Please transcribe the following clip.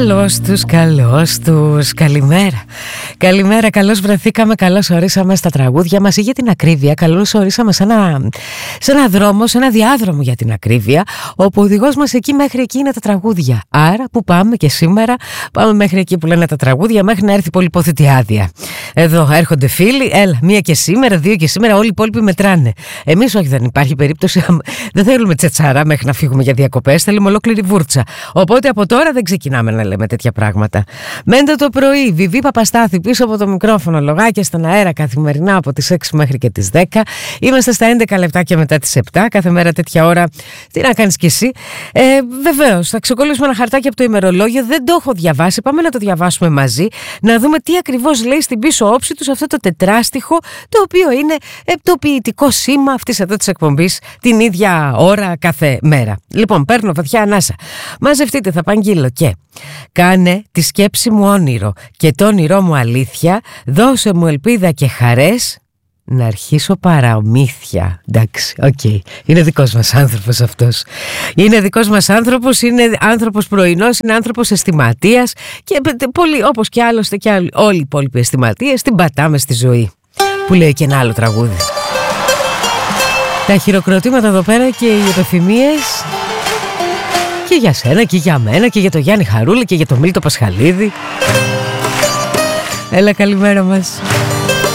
Καλώς τους, καλημέρα. Καλημέρα, καλώς βρεθήκαμε, καλώς ορίσαμε στα τραγούδια μας, ή για την ακρίβεια, καλώς ορίσαμε σε ένα δρόμο, σε ένα διάδρομο για την ακρίβεια, όπου ο οδηγός μας μέχρι εκεί είναι τα τραγούδια. Άρα που πάμε και σήμερα, πάμε μέχρι εκεί που λένε τα τραγούδια, μέχρι να έρθει η πολυπόθητη άδεια. Εδώ έρχονται φίλοι, έλα, 1 και σήμερα, 2 και σήμερα, όλοι οι υπόλοιποι μετράνε. Εμείς όχι, δεν υπάρχει περίπτωση, δεν θέλουμε τσετσαρά μέχρι να φύγουμε για διακοπές, θέλουμε ολόκληρη βούρτσα. Οπότε από τώρα δεν ξεκινάμε να λέμε τέτοια πράγματα. Μέντε το πρωί, Βιβί Παπαστάθη πίσω από το μικρόφωνο, λογάκια στον αέρα καθημερινά από τις 6 μέχρι και τις 10. Είμαστε στα 11 λεπτά και μετά τις 7, κάθε μέρα τέτοια ώρα. Τι να κάνεις κι εσύ. Βεβαίως, θα ξεκολλήσουμε ένα χαρτάκι από το ημερολόγιο, δεν το έχω διαβάσει. Πάμε να το διαβάσουμε μαζί, να δούμε τι ακριβώς λέει στην πίσω όψη του αυτό το τετράστιχο, το οποίο είναι το ποιητικό σήμα αυτής εδώ της εκπομπής την ίδια ώρα κάθε μέρα. Λοιπόν, παίρνω βαθιά ανάσα. Μαζευτείτε, θα παγγείλω και κάνε τη σκέψη μου όνειρο και το όνειρό μου αλήθεια, δώσε μου ελπίδα και χαρές να αρχίσω παραμύθια. Εντάξει, οκ. Είναι δικός μας άνθρωπος αυτός. Είναι δικός μας άνθρωπος, είναι άνθρωπος πρωινός, είναι άνθρωπος αισθηματίας και πολύ, όπως και άλλωστε και όλοι οι υπόλοιποι αισθηματίες, την πατάμε στη ζωή. Που λέει και ένα άλλο τραγούδι. Τα χειροκροτήματα εδώ πέρα και οι επιθυμίες και για σένα και για μένα και για το Γιάννη Χαρούλη και για το Μίλτο Πασχαλίδη. Έλα, καλημέρα μας.